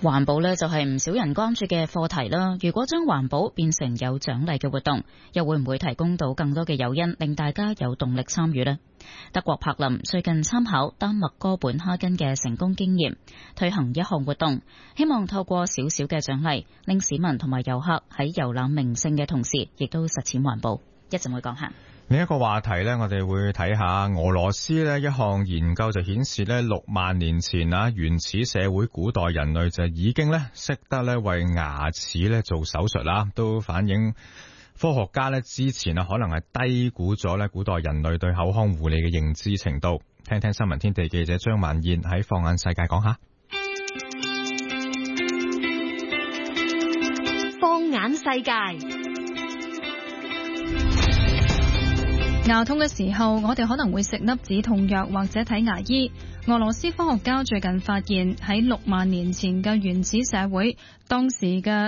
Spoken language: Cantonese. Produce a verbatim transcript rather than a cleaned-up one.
環保呢就係唔少人關注嘅課題啦。如果將環保變成有獎勵嘅活動，又會唔會提供到更多嘅誘因，令大家有動力參與呢？德國柏林最近參考丹麥哥本哈根嘅成功經驗，推行一項活動，希望透過少少嘅獎勵，令市民同埋遊客喺遊覽名勝嘅同時，亦都實踐環保。一陣會講下。 另一個話題呢，我哋會睇下俄羅斯呢一項研究就顯示呢，六萬年前啊，原始社會古代人類就已經呢識得呢為牙齒呢做手術啦，都反映科學家呢之前啊可能係低估咗呢古代人類對口腔護理嘅認知程度。聽聽新聞天地記者張萬燕喺放眼世界講下。 放眼世界。牙痛嘅時候，我哋可能會食粒止痛藥或者睇牙醫。俄羅斯科學家最近發現喺六萬年前嘅原始社會，當時嘅